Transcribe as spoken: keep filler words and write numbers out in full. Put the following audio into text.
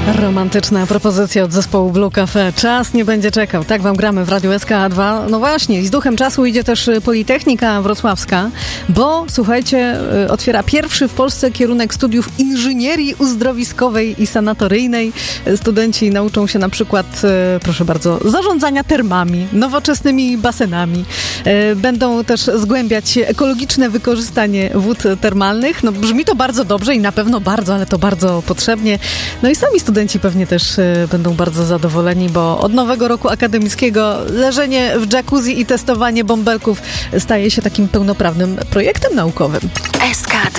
Romantyczna propozycja od zespołu Blue Cafe. Czas nie będzie czekał. Tak wam gramy w Radiu S K A dwa. No właśnie, z duchem czasu idzie też Politechnika Wrocławska, bo słuchajcie, otwiera pierwszy w Polsce kierunek studiów inżynierii uzdrowiskowej i sanatoryjnej. Studenci nauczą się na przykład, proszę bardzo, zarządzania termami, nowoczesnymi basenami. Będą też zgłębiać ekologiczne wykorzystanie wód termalnych. No brzmi to bardzo dobrze i na pewno bardzo, ale to bardzo potrzebnie. No i sami studenci pewnie też y, będą bardzo zadowoleni, bo od nowego roku akademickiego leżenie w jacuzzi i testowanie bąbelków staje się takim pełnoprawnym projektem naukowym. S K